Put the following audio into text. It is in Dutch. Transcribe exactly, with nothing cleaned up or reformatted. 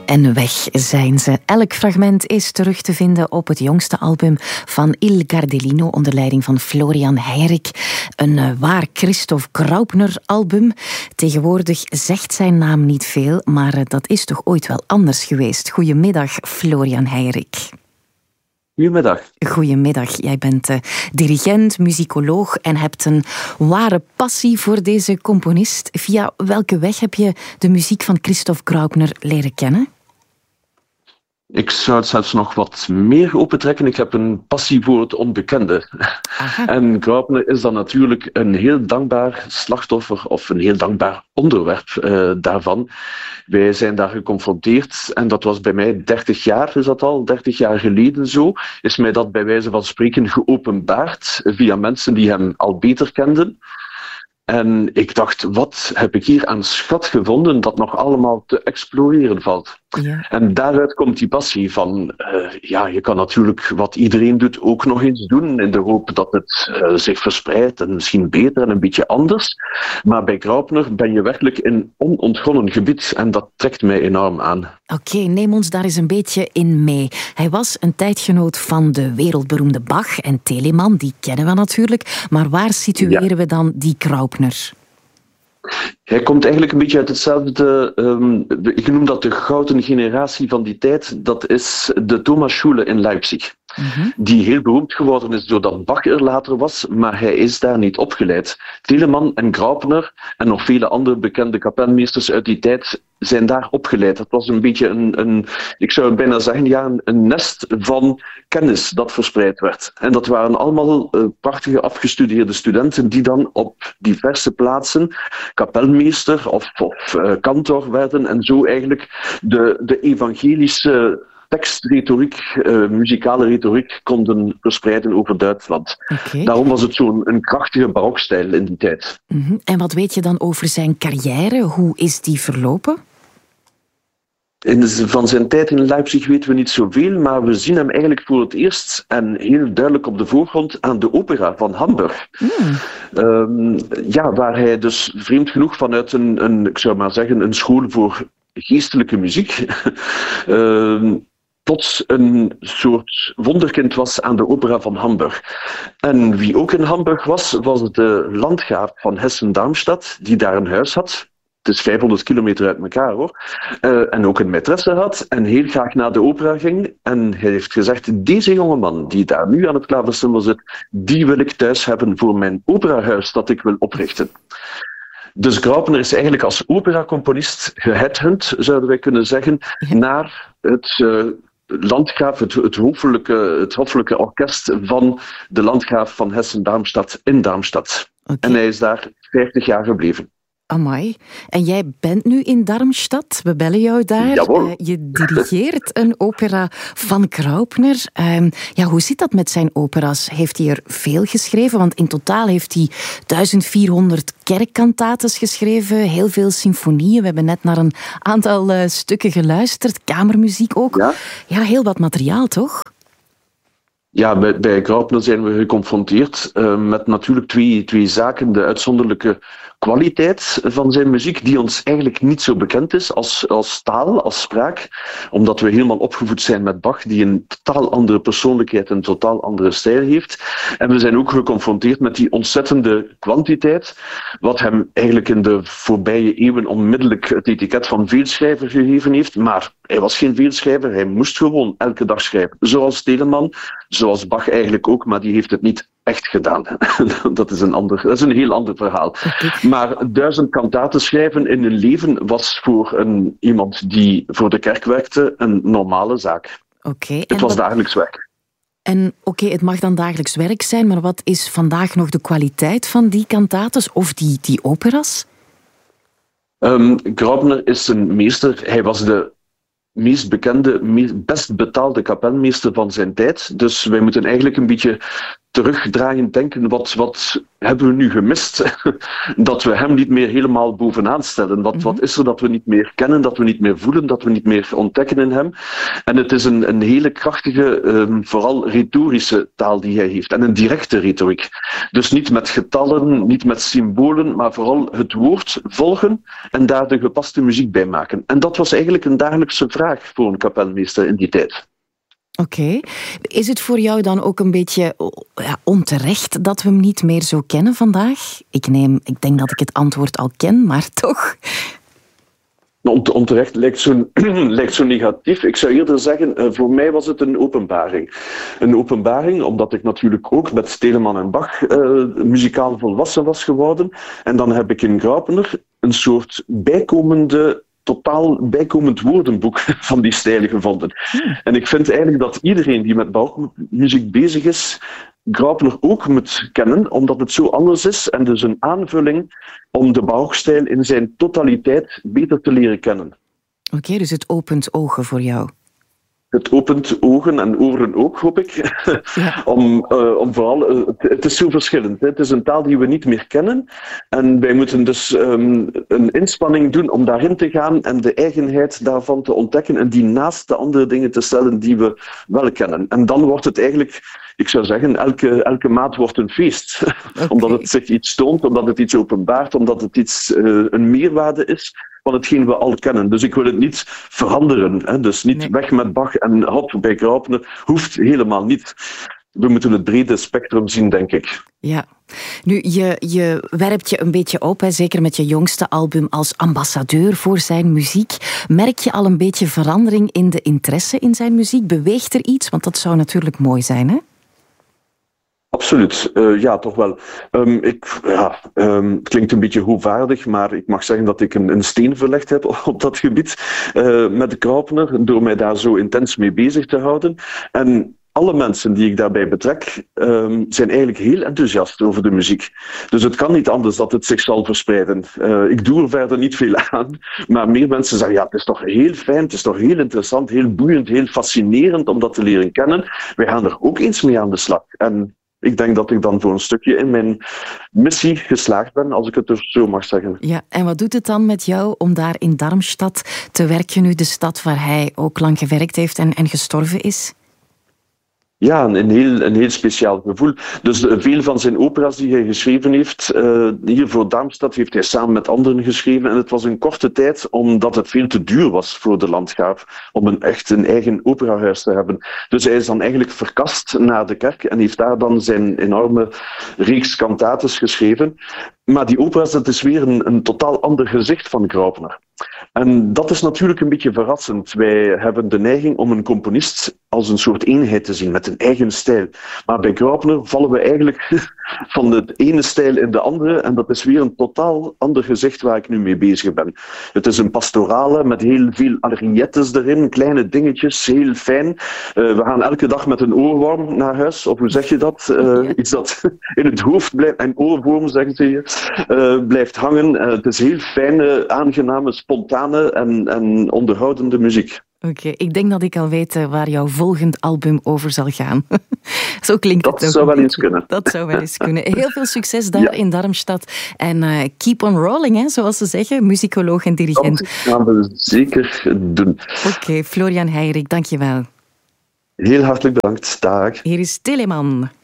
en weg zijn ze. Elk fragment is terug te vinden op het jongste album van Il Gardelino onder leiding van Florian Heirik. Een uh, waar Christophe Graupner album. Tegenwoordig zegt zijn naam niet veel, maar uh, dat is toch ooit wel anders geweest. Goedemiddag, Florian Heirik. Goedemiddag. Goedemiddag. Jij bent uh, dirigent, muzikoloog en hebt een ware passie voor deze componist. Via welke weg heb je de muziek van Christophe Graupner leren kennen? Ik zou het zelfs nog wat meer opentrekken. Ik heb een passie voor het onbekende. Aha. En Graupner is dan natuurlijk een heel dankbaar slachtoffer of een heel dankbaar onderwerp uh, daarvan. Wij zijn daar geconfronteerd en dat was bij mij dertig jaar, is dat al, dertig jaar geleden zo, is mij dat bij wijze van spreken geopenbaard via mensen die hem al beter kenden. En ik dacht, wat heb ik hier aan schat gevonden dat nog allemaal te exploreren valt. Ja. En daaruit komt die passie van, uh, ja, je kan natuurlijk wat iedereen doet ook nog eens doen, in de hoop dat het uh, zich verspreidt en misschien beter en een beetje anders. Maar bij Graupner ben je werkelijk in onontgonnen gebied en dat trekt mij enorm aan. Oké, okay, neem ons daar eens een beetje in mee. Hij was een tijdgenoot van de wereldberoemde Bach en Telemann, die kennen we natuurlijk. Maar waar situeren ja. we dan die Graupner? Hij komt eigenlijk een beetje uit hetzelfde, um, je noemt dat de gouden generatie van die tijd, dat is de Thomasschule in Leipzig. Mm-hmm. Die heel beroemd geworden is doordat Bach er later was, maar hij is daar niet opgeleid. Telemann en Graupner en nog vele andere bekende kapelmeesters uit die tijd zijn daar opgeleid. Het was een beetje een, een ik zou bijna zeggen, ja, een, een nest van kennis dat verspreid werd. En dat waren allemaal uh, prachtige afgestudeerde studenten die dan op diverse plaatsen kapelmeester of, of uh, kantor werden en zo eigenlijk de, de evangelische tekstretoriek, uh, muzikale retoriek konden verspreiden over Duitsland. Okay. Daarom was het zo'n een krachtige barokstijl in die tijd. Mm-hmm. En wat weet je dan over zijn carrière? Hoe is die verlopen? In de, van zijn tijd in Leipzig weten we niet zoveel, maar we zien hem eigenlijk voor het eerst en heel duidelijk op de voorgrond aan de opera van Hamburg. Mm. Um, ja, waar hij dus vreemd genoeg vanuit een, een, ik zou maar zeggen, een school voor geestelijke muziek um, tot een soort wonderkind was aan de opera van Hamburg. En wie ook in Hamburg was, was de landgraaf van Hessen-Darmstadt, die daar een huis had. Het is vijfhonderd kilometer uit elkaar, hoor. Uh, en ook een maîtresse had en heel graag naar de opera ging. En hij heeft gezegd, deze jongeman die daar nu aan het klaversymbol zit, die wil ik thuis hebben voor mijn operahuis dat ik wil oprichten. Dus Graupner is eigenlijk als operacomponist geheadhunt, zouden wij kunnen zeggen, naar het uh, landgraaf, het, het, hoffelijke, het hoffelijke orkest van de landgraaf van Hessen-Darmstadt in Darmstadt. Okay. En hij is daar vijftig jaar gebleven. Amai. En jij bent nu in Darmstadt. We bellen jou daar. Uh, je dirigeert een opera van Graupner. Uh, ja, hoe zit dat met zijn opera's? Heeft hij er veel geschreven? Want in totaal heeft hij vierduizend kerkkantates geschreven. Heel veel symfonieën. We hebben net naar een aantal uh, stukken geluisterd. Kamermuziek ook. Ja, ja, heel wat materiaal, toch? Ja, bij, bij Graupner zijn we geconfronteerd uh, met natuurlijk twee, twee zaken. De uitzonderlijke kwaliteit van zijn muziek, die ons eigenlijk niet zo bekend is als, als taal, als spraak, omdat we helemaal opgevoed zijn met Bach, die een totaal andere persoonlijkheid en een totaal andere stijl heeft. En we zijn ook geconfronteerd met die ontzettende kwantiteit, wat hem eigenlijk in de voorbije eeuwen onmiddellijk het etiket van veelschrijver gegeven heeft. Maar hij was geen veelschrijver, hij moest gewoon elke dag schrijven. Zoals Telemann, zoals Bach eigenlijk ook, maar die heeft het niet echt gedaan. Dat is een, ander, dat is een heel ander verhaal. Okay. Maar duizend kantaten schrijven in een leven was voor een, iemand die voor de kerk werkte een normale zaak. Okay. Het was wat... dagelijks werk. En oké, okay, het mag dan dagelijks werk zijn, maar wat is vandaag nog de kwaliteit van die kantates of die, die operas? Um, Graupner is een meester. Hij was de meest bekende, meest, best betaalde kapelmeester van zijn tijd. Dus wij moeten eigenlijk een beetje terugdraaiend denken, wat, wat hebben we nu gemist? Dat we hem niet meer helemaal bovenaan stellen. Wat, wat is er dat we niet meer kennen, dat we niet meer voelen, dat we niet meer ontdekken in hem? En het is een, een hele krachtige, um, vooral retorische taal die hij heeft. En een directe retoriek. Dus niet met getallen, niet met symbolen, maar vooral het woord volgen en daar de gepaste muziek bij maken. En dat was eigenlijk een dagelijkse vraag voor een kapelmeester in die tijd. Oké. Okay. Is het voor jou dan ook een beetje ja, onterecht dat we hem niet meer zo kennen vandaag? Ik, neem, ik denk dat ik het antwoord al ken, maar toch... Onterecht lijkt zo, lijkt zo negatief. Ik zou eerder zeggen, uh, voor mij was het een openbaring. Een openbaring, omdat ik natuurlijk ook met Telemann en Bach uh, muzikaal volwassen was geworden. En dan heb ik in Graupener een soort bijkomende... totaal bijkomend woordenboek van die stijlen gevonden. Hmm. En ik vind eigenlijk dat iedereen die met barokmuziek bezig is, Graupener ook moet kennen, omdat het zo anders is en dus een aanvulling om de barokstijl in zijn totaliteit beter te leren kennen. Oké, okay, dus het opent ogen voor jou. Het opent ogen en oren ook, hoop ik. Ja. om, uh, om vooral, uh, het, het is zo verschillend. Hè. Het is een taal die we niet meer kennen. En wij moeten dus um, een inspanning doen om daarin te gaan en de eigenheid daarvan te ontdekken en die naast de andere dingen te stellen die we wel kennen. En dan wordt het eigenlijk, ik zou zeggen, elke, elke maat wordt een feest. Okay. Omdat het zich iets toont, omdat het iets openbaart, omdat het iets, uh, een meerwaarde is van hetgeen we al kennen. Dus ik wil het niet veranderen. Hè. Dus niet nee. weg met Bach en hop bij Graupener. Hoeft helemaal niet. We moeten het brede spectrum zien, denk ik. Ja. Nu, je, je werpt je een beetje op, hè, zeker met je jongste album, als ambassadeur voor zijn muziek. Merk je al een beetje verandering in de interesse in zijn muziek? Beweegt er iets? Want dat zou natuurlijk mooi zijn, hè? Absoluut, uh, ja, toch wel. Um, ik, ja, um, het klinkt een beetje hoogvaardig, maar ik mag zeggen dat ik een, een steen verlegd heb op, op dat gebied uh, met de Graupener, door mij daar zo intens mee bezig te houden. En alle mensen die ik daarbij betrek, um, zijn eigenlijk heel enthousiast over de muziek. Dus het kan niet anders dat het zich zal verspreiden. Uh, ik doe er verder niet veel aan, maar meer mensen zeggen, ja, het is toch heel fijn, het is toch heel interessant, heel boeiend, heel fascinerend om dat te leren kennen. Wij gaan er ook eens mee aan de slag. En ik denk dat ik dan voor een stukje in mijn missie geslaagd ben, als ik het dus zo mag zeggen. Ja, en wat doet het dan met jou om daar in Darmstadt te werken, nu de stad waar hij ook lang gewerkt heeft en, en gestorven is? Ja, een heel, een heel speciaal gevoel. Dus uh, veel van zijn opera's die hij geschreven heeft, uh, hier voor Darmstadt, heeft hij samen met anderen geschreven. En het was een korte tijd, omdat het veel te duur was voor de Landgraaf, om een echt een eigen operahuis te hebben. Dus hij is dan eigenlijk verkast naar de kerk en heeft daar dan zijn enorme reeks cantates geschreven. Maar die opera's, dat is weer een, een totaal ander gezicht van Graupener. En dat is natuurlijk een beetje verrassend. Wij hebben de neiging om een componist als een soort eenheid te zien, met een eigen stijl. Maar bij Graupener vallen we eigenlijk van de ene stijl in de andere, en dat is weer een totaal ander gezicht waar ik nu mee bezig ben. Het is een pastorale met heel veel ariettes erin, kleine dingetjes, heel fijn. Uh, we gaan elke dag met een oorworm naar huis, of hoe zeg je dat? Uh, iets dat in het hoofd blijft, een oorworm zeggen ze hier, uh, blijft hangen. Uh, het is heel fijne, aangename, spontane en, en onderhoudende muziek. Oké, okay, ik denk dat ik al weet waar jouw volgend album over zal gaan. Zo klinkt dat het ook. Dat zou wel eens kunnen. Dat zou wel eens kunnen. Heel veel succes daar ja. in Darmstadt. En uh, keep on rolling, hè, zoals ze zeggen. Muzikoloog en dirigent. Dat gaan we zeker doen. Oké, okay, Florian Heirik, dank je wel. Heel hartelijk bedankt. Dag. Hier is Telemann.